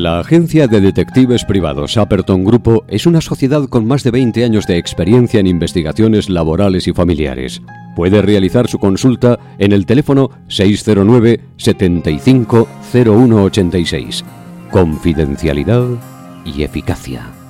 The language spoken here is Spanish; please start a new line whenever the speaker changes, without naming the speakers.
La agencia de detectives privados Apperton Grupo es una sociedad con más de 20 años de experiencia en investigaciones laborales y familiares. Puede realizar su consulta en el teléfono 609 75 0186. Confidencialidad y eficacia.